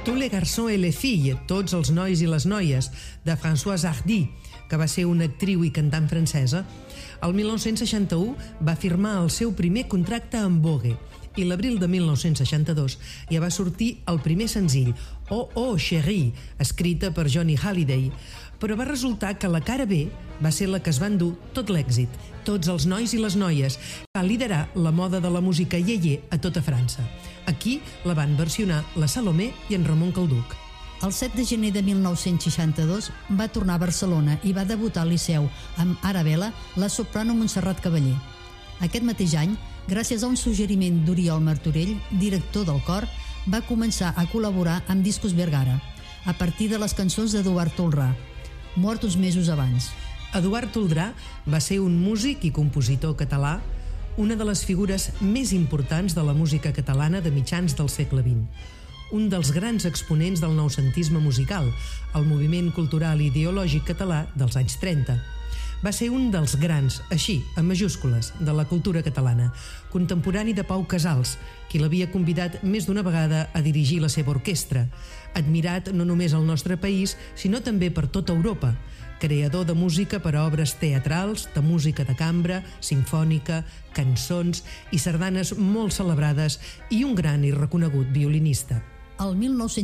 Tous les garçons et les filles, tots els nois i les noies, de Françoise Hardy, que va ser una actriu i cantant francesa, el 1961 va firmar el seu primer contracte amb Vogue i l'abril de 1962 ja va sortir el primer senzill, Oh Oh Chérie, escrita per Johnny Hallyday, però va resultar que la cara B va ser la que es va endur tot l'èxit, tots els nois i les noies, que va liderar la moda de la música iaié a tota França. Aquí la van versionar la Salomé i en Ramon Calduc. El 7 de gener de 1962 va tornar a Barcelona i va debutar al Liceu amb Arabella, la soprano Montserrat Cavaller. Aquest mateix any, gràcies a un suggeriment d'Oriol Martorell, director del cor, va començar a col·laborar amb Discos Vergara, a partir de les cançons d'Eduard Toldrà, mort uns mesos abans. Eduard Toldrà va ser un músic i compositor català, una de les figures més importants de la música catalana de mitjans del segle XX. Un dels grans exponents del noucentisme musical, el moviment cultural i ideològic català dels anys 30. Va ser un dels grans, així, en majúscules, de la cultura catalana, contemporani de Pau Casals, qui l'havia convidat més d'una vegada a dirigir la seva orquestra, admirat no només al nostre país, sinó també per tota Europa, creador de música per a obres teatrals, de música de cambra, simfònica, cançons i sardanes molt celebrades i un gran i reconegut violinista. El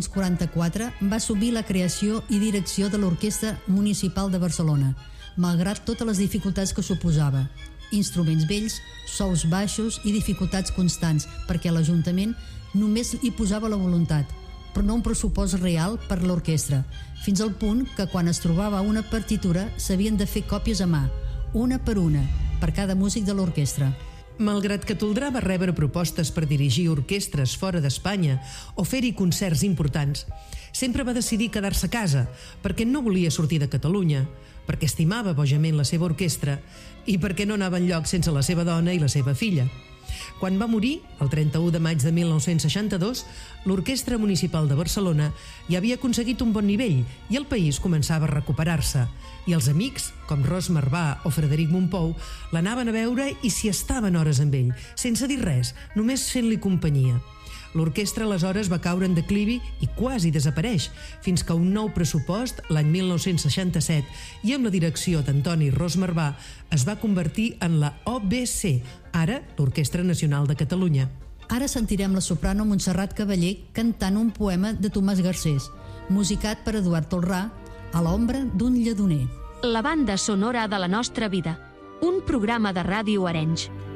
1944 va assumir la creació i direcció de l'Orquestra Municipal de Barcelona, malgrat totes les dificultats que suposava. Instruments vells, sous baixos i dificultats constants, perquè l'Ajuntament només hi posava la voluntat, però no un pressupost real per l'orquestra, fins al punt que quan es trobava una partitura s'havien de fer còpies a mà, una per cada músic de l'orquestra. Malgrat que Toldrà va rebre propostes per dirigir orquestres fora d'Espanya o fer-hi concerts importants, sempre va decidir quedar-se a casa perquè no volia sortir de Catalunya, perquè estimava bojament la seva orquestra i perquè no anava enlloc sense la seva dona i la seva filla. Quan va morir, el 31 de maig de 1962, l'Orquestra Municipal de Barcelona ja havia aconseguit un bon nivell i el país començava a recuperar-se. I els amics, com Ros Marbà o Frederic Mompou, l'anaven a veure i s'hi estaven hores amb ell, sense dir res, només fent-li companyia. L'orquestra aleshores va caure en declivi i quasi desapareix, fins que un nou pressupost, l'any 1967, i amb la direcció d'Antoni Ros Marbà, es va convertir en la OBC, ara l'Orquestra Nacional de Catalunya. Ara sentirem la soprano Montserrat Cavaller cantant un poema de Tomàs Garcés, musicat per Eduard Toldrà, A l'ombra d'un lledoner. La banda sonora de la nostra vida, un programa de ràdio Arenys.